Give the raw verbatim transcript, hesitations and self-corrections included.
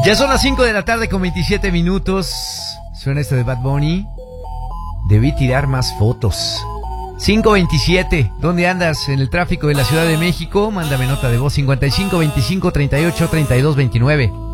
Ya son las cinco de la tarde con veintisiete minutos. Suena esto de Bad Bunny. Debí tirar más fotos. cinco veintisiete. ¿Dónde andas? ¿En el tráfico de la Ciudad de México? Mándame nota de voz cincuenta y cinco veinticinco treinta y ocho treinta y dos veintinueve.